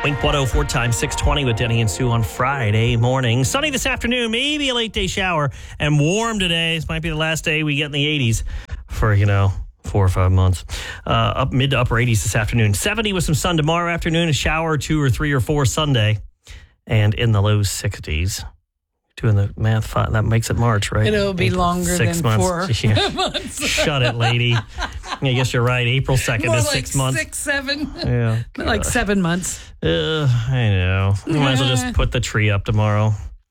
Wink 104 time 620 with Denny and Sue on Friday morning. Sunny this afternoon, maybe a late day shower, and warm today. This might be the last day we get in the 80s for, 4 or 5 months. Up mid to upper 80s this afternoon. 70 with some sun tomorrow afternoon, a shower 2 or 3 or 4 Sunday, and in the low 60s. Doing the math, that makes it March, right? It'll be longer 6 than months. 4 Yeah. months. Shut it, lady. I guess you're right. April 2nd More is like 6 months. 6, 7. Yeah. Like 7 months. I know. We might as well just put the tree up tomorrow.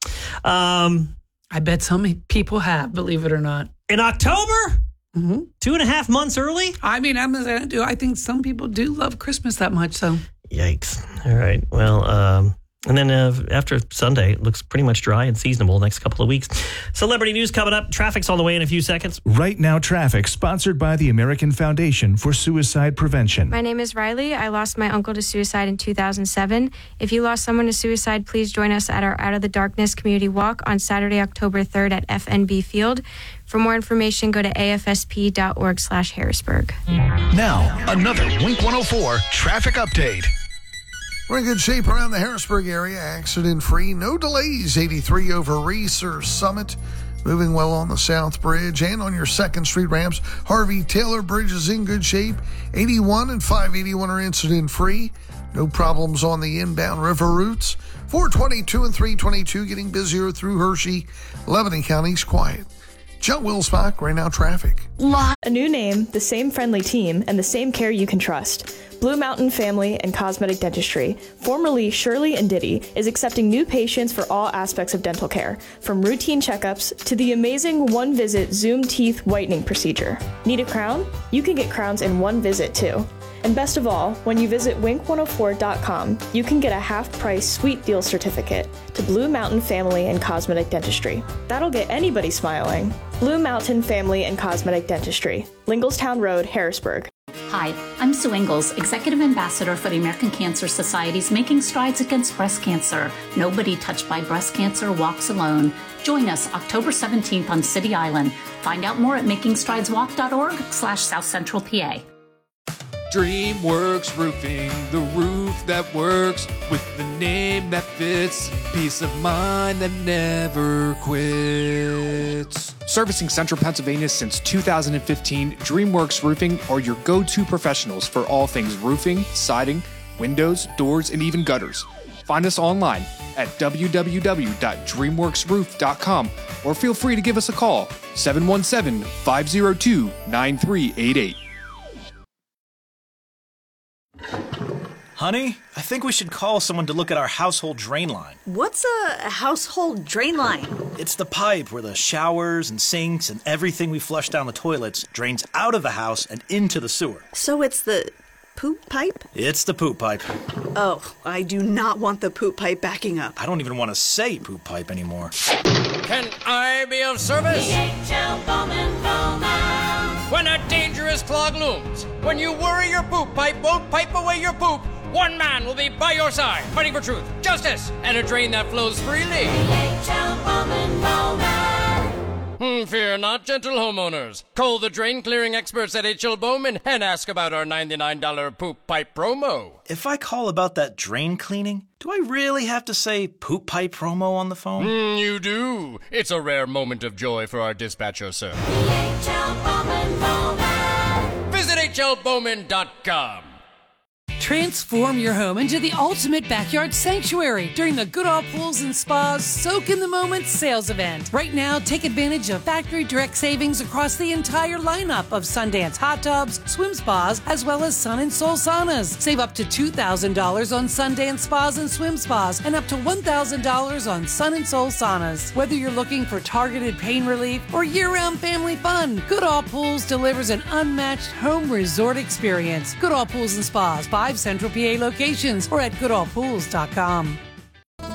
I bet so many people have, believe it or not. In October? 2.5 months early? I mean, I think some people do love Christmas that much, so. Yikes. All right. Well, and then after Sunday, it looks pretty much dry and seasonable next couple of weeks. Celebrity news coming up. Traffic's on the way in a few seconds. Right Now Traffic, sponsored by the American Foundation for Suicide Prevention. My name is Riley. I lost my uncle to suicide in 2007. If you lost someone to suicide, please join us at our Out of the Darkness Community Walk on Saturday, October 3rd at FNB Field. For more information, go to afsp.org/Harrisburg. Now, another Wink 104 traffic update. We're in good shape around the Harrisburg area, accident-free. No delays, 83 over Reese or Summit. Moving well on the South Bridge and on your 2nd Street ramps. Harvey Taylor Bridge is in good shape. 81 and 581 are incident-free. No problems on the inbound river routes. 422 and 322 getting busier through Hershey. Lebanon County's quiet. Joe Wilsbach, Right Now Traffic. A new name, the same friendly team, and the same care you can trust. Blue Mountain Family and Cosmetic Dentistry, formerly Shirley and Diddy, is accepting new patients for all aspects of dental care, from routine checkups to the amazing one-visit Zoom teeth whitening procedure. Need a crown? You can get crowns in one visit, too. And best of all, when you visit wink104.com, you can get a half-price sweet deal certificate to Blue Mountain Family and Cosmetic Dentistry. That'll get anybody smiling. Blue Mountain Family and Cosmetic Dentistry, Lingelstown Road, Harrisburg. Hi, I'm Sue Ingalls, Executive Ambassador for the American Cancer Society's Making Strides Against Breast Cancer. Nobody touched by breast cancer walks alone. Join us October 17th on City Island. Find out more at makingstrideswalk.org/South Central PA. DreamWorks Roofing, the roof that works with the name that fits, peace of mind that never quits. Servicing Central Pennsylvania since 2015, DreamWorks Roofing are your go-to professionals for all things roofing, siding, windows, doors, and even gutters. Find us online at www.dreamworksroof.com or feel free to give us a call, 717-502-9388. Honey, I think we should call someone to look at our household drain line. What's a household drain line? It's the pipe where the showers and sinks and everything we flush down the toilets drains out of the house and into the sewer. So it's the poop pipe? It's the poop pipe. Oh, I do not want the poop pipe backing up. I don't even want to say poop pipe anymore. Can I be of service? DHL Bowman Bowman. When a dangerous clog looms, when you worry your poop pipe won't pipe away your poop, one man will be by your side, fighting for truth, justice, and a drain that flows freely. DHL Bowman Bowman. Fear not, gentle homeowners. Call the drain clearing experts at H.L. Bowman and ask about our $99 poop pipe promo. If I call about that drain cleaning, do I really have to say poop pipe promo on the phone? You do. It's a rare moment of joy for our dispatcher, sir. DHL Bowman Bowman. Visit hlbowman.com. Transform your home into the ultimate backyard sanctuary during the Goodall Pools and Spas Soak in the Moment sales event. Right now, take advantage of factory direct savings across the entire lineup of Sundance hot tubs, swim spas, as well as Sun and Soul saunas. Save up to $2,000 on Sundance spas and swim spas and up to $1,000 on Sun and Soul saunas. Whether you're looking for targeted pain relief or year-round family fun, Goodall Pools delivers an unmatched home resort experience. Goodall Pools and Spas, 5 Central PA locations or at goodallpools.com.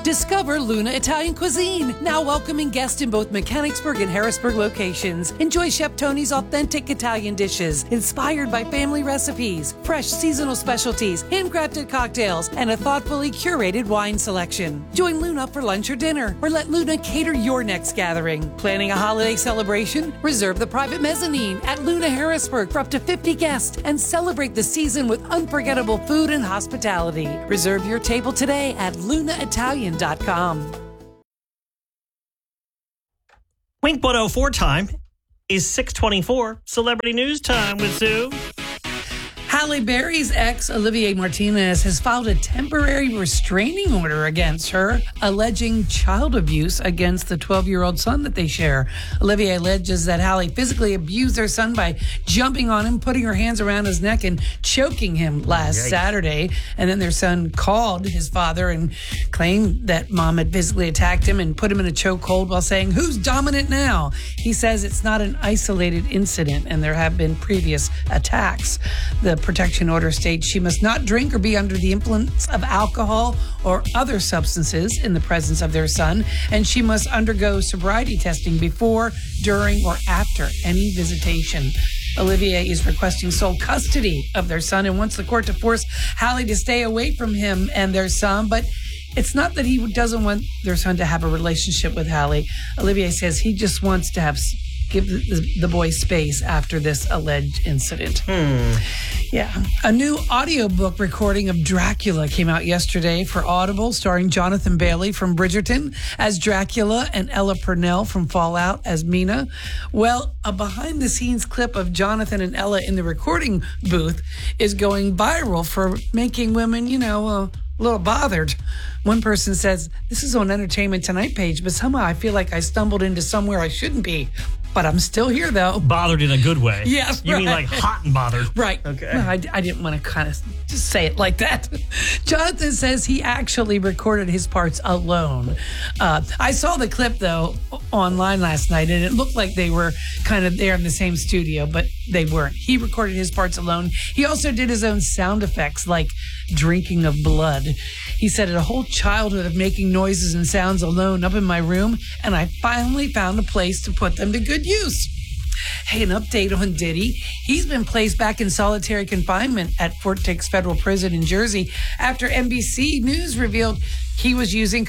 Discover Luna Italian Cuisine, now welcoming guests in both Mechanicsburg and Harrisburg locations. Enjoy Chef Tony's authentic Italian dishes, inspired by family recipes, fresh seasonal specialties, handcrafted cocktails, and a thoughtfully curated wine selection. Join Luna for lunch or dinner, or let Luna cater your next gathering. Planning a holiday celebration? Reserve the private mezzanine at Luna Harrisburg for up to 50 guests and celebrate the season with unforgettable food and hospitality. Reserve your table today at lunaitalian.com. Wink 104 time is 6:24. Celebrity News Time with Sue. Halle Berry's ex, Olivier Martinez, has filed a temporary restraining order against her, alleging child abuse against the 12-year-old son that they share. Olivier alleges that Halle physically abused their son by jumping on him, putting her hands around his neck, and choking him last Saturday. And then their son called his father and claimed that mom had physically attacked him and put him in a chokehold while saying, "Who's dominant now?" He says it's not an isolated incident and there have been previous attacks. The protection order states she must not drink or be under the influence of alcohol or other substances in the presence of their son, and she must undergo sobriety testing before, during, or after any visitation. Olivier is requesting sole custody of their son and wants the court to force Halle to stay away from him and their son, but it's not that he doesn't want their son to have a relationship with Halle. Olivier says he just wants to give the boy space after this alleged incident. Yeah. A new audiobook recording of Dracula came out yesterday for Audible, starring Jonathan Bailey from Bridgerton as Dracula and Ella Purnell from Fallout as Mina. Well, a behind-the-scenes clip of Jonathan and Ella in the recording booth is going viral for making women, a little bothered. One person says, "This is on Entertainment Tonight page, but somehow I feel like I stumbled into somewhere I shouldn't be. But I'm still here, though." Bothered in a good way. Yes, You mean like hot and bothered. Right. Okay. No, I didn't want to kind of just say it like that. Jonathan says he actually recorded his parts alone. I saw the clip, though, online last night, and it looked like they were kind of there in the same studio, but they weren't. He recorded his parts alone. He also did his own sound effects, like drinking of blood. He said, "A whole childhood of making noises and sounds alone up in my room, and I finally found a place to put them to good use." Hey, an update on Diddy. He's been placed back in solitary confinement at Fort Dix Federal Prison in Jersey after NBC News revealed he was using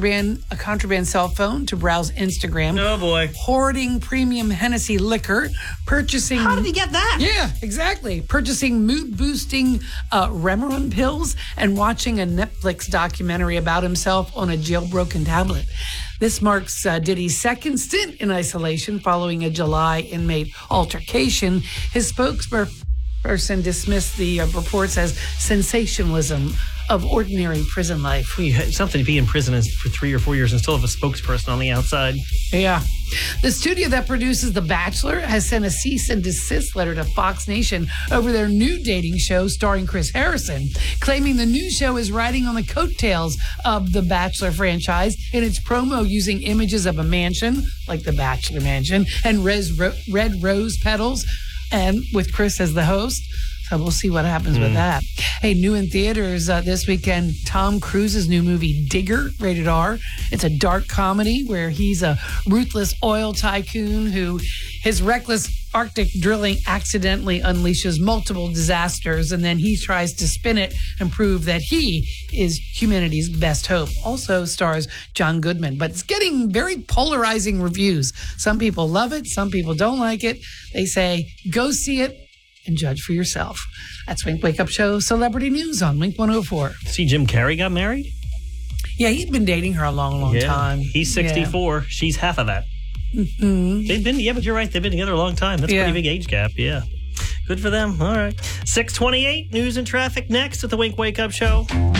a contraband cell phone to browse Instagram. Oh, boy. Hoarding premium Hennessy liquor, purchasing... How did he get that? Yeah, exactly. Purchasing mood-boosting Remeron pills and watching a Netflix documentary about himself on a jailbroken tablet. This marks Diddy's second stint in isolation following a July inmate altercation. His spokesperson dismissed the reports as sensationalism of ordinary prison life. It's something to be in prison for 3 or 4 years and still have a spokesperson on the outside. Yeah. The studio that produces The Bachelor has sent a cease and desist letter to Fox Nation over their new dating show starring Chris Harrison, claiming the new show is riding on the coattails of the Bachelor franchise in its promo using images of a mansion, like the Bachelor Mansion, and red rose petals, and with Chris as the host. So we'll see what happens with that. Hey, new in theaters this weekend, Tom Cruise's new movie, Digger, rated R. It's a dark comedy where he's a ruthless oil tycoon who his reckless Arctic drilling accidentally unleashes multiple disasters, and then he tries to spin it and prove that he is humanity's best hope. Also stars John Goodman, but it's getting very polarizing reviews. Some people love it, some people don't like it. They say, go see it and judge for yourself. That's Wink Wake Up Show Celebrity News on Wink 104. See, Jim Carrey got married? Yeah, he'd been dating her a long time. He's 64. Yeah. She's half of that. Mm-hmm. They've been, but you're right. They've been together a long time. That's a pretty big age gap. Yeah. Good for them. All right. 6:28, news and traffic next at the Wink Wake Up Show.